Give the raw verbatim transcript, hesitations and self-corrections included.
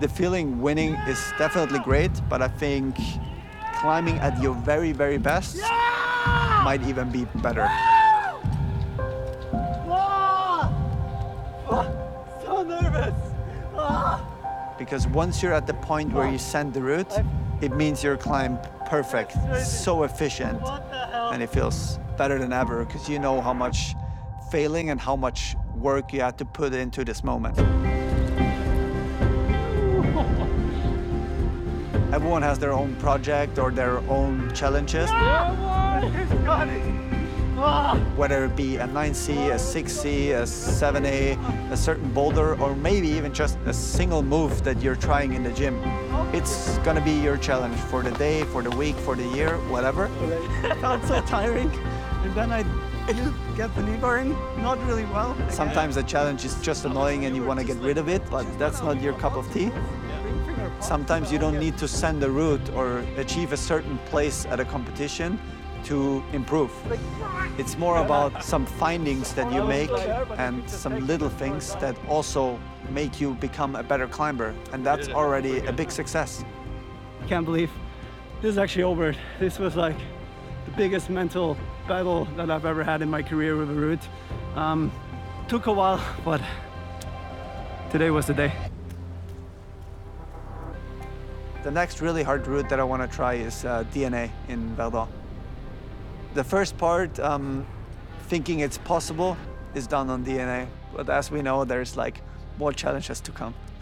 The feeling winning is definitely great, but I think climbing at your very, very best yeah! might even be better. Oh, so nervous. Oh. Because once you're at the point where you send the route, it means your climb perfect, so efficient, and it feels better than ever because you know how much failing and how much work you have to put into this moment. Everyone has their own project or their own challenges. Whether it be a nine C, a six C, a seven A, a certain boulder, or maybe even just a single move that you're trying in the gym. It's gonna be your challenge for the day, for the week, for the year, whatever. I felt so tiring, and then I, I just get the knee going, not really well. Sometimes the challenge is just annoying and you want to get rid of it, but that's not your cup of tea. Sometimes you don't need to send a route or achieve a certain place at a competition to improve. It's more about some findings that you make and some little things that also make you become a better climber, and that's already a big success. I can't believe this is actually over. This was like the biggest mental battle that I've ever had in my career with a route. Um, took a while, but today was the day. The next really hard route that I want to try is uh, D N A in Verdun. The first part, um, thinking it's possible, is done on D N A. But as we know, there's like more challenges to come.